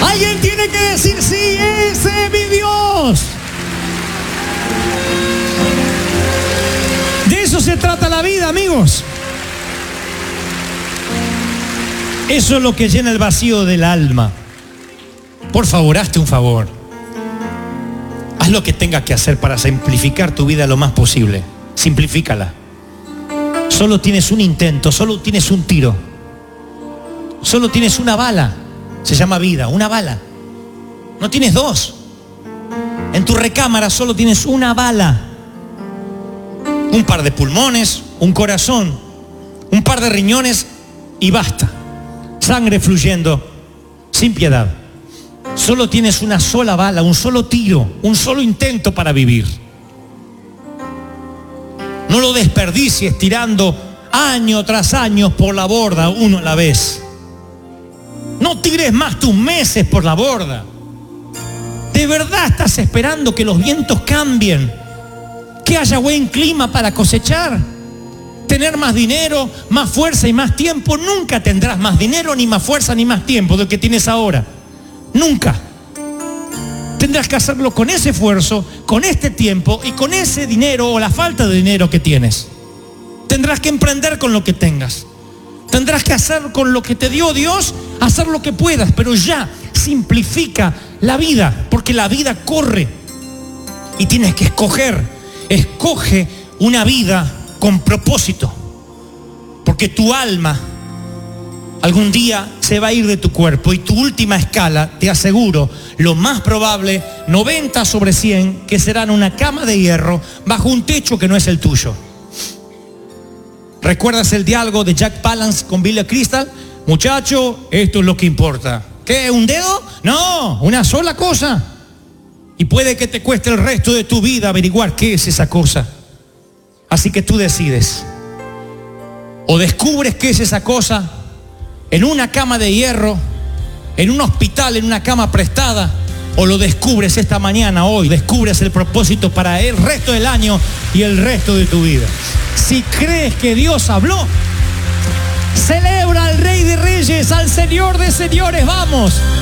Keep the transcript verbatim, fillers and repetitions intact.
Alguien tiene que decir, sí, ese es mi Dios. De eso se trata la vida, amigos. Eso es lo que llena el vacío del alma. Por favor, hazte un favor. Haz lo que tengas que hacer para simplificar tu vida lo más posible. Simplifícala. Solo tienes un intento, solo tienes un tiro. Solo tienes una bala. Se llama vida, una bala. No tienes dos. En tu recámara solo tienes una bala. Un par de pulmones, un corazón, un par de riñones y basta. Sangre fluyendo, sin piedad. Solo tienes una sola bala, un solo tiro, un solo intento para vivir. No lo desperdicies tirando año tras año por la borda, uno a la vez. No tires más tus meses por la borda. ¿De verdad estás esperando que los vientos cambien? Que haya buen clima para cosechar. Tener más dinero, más fuerza y más tiempo. Nunca tendrás más dinero, ni más fuerza, ni más tiempo del que tienes ahora. Nunca. Tendrás que hacerlo con ese esfuerzo, con este tiempo y con ese dinero o la falta de dinero que tienes. Tendrás que emprender con lo que tengas. Tendrás que hacer con lo que te dio Dios, hacer lo que puedas, pero ya simplifica la vida, porque la vida corre y tienes que escoger. Escoge una vida con propósito, porque tu alma algún día se va a ir de tu cuerpo y tu última escala, te aseguro, lo más probable, noventa sobre cien, que será en una cama de hierro bajo un techo que no es el tuyo. ¿Recuerdas el diálogo de Jack Palance con Billy Crystal? Muchacho, esto es lo que importa. ¿Qué? ¿Un dedo? No, una sola cosa. Y puede que te cueste el resto de tu vida averiguar qué es esa cosa. Así que tú decides. O descubres qué es esa cosa en una cama de hierro, en un hospital, en una cama prestada, o lo descubres esta mañana, hoy, descubres el propósito para el resto del año y el resto de tu vida. Si crees que Dios habló, celebra al Rey de Reyes, al Señor de Señores, vamos.